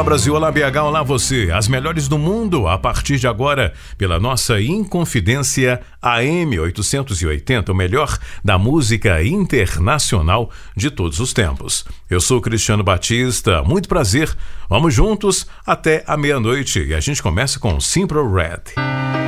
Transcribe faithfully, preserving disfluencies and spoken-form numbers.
Brasil, olá B H, olá você. As melhores do mundo a partir de agora pela nossa Inconfidência A M oitocentos e oitenta, o melhor da música internacional de todos os tempos. Eu sou Cristiano Batista, muito prazer. Vamos juntos até a meia-noite e a gente começa com Simple Red.